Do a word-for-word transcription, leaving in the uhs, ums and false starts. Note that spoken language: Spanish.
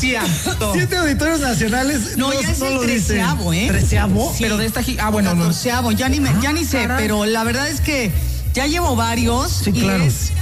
cierto. Siete auditorios nacionales. No, no ya es no el lo dicen. treceavo, ¿eh? ¿Treceavo? Pero de esta... gi- Ah, bueno, no. Catorceavo, ya ni, me, ya ni sé, caray. pero la verdad es que ya llevo varios Sí, y claro. es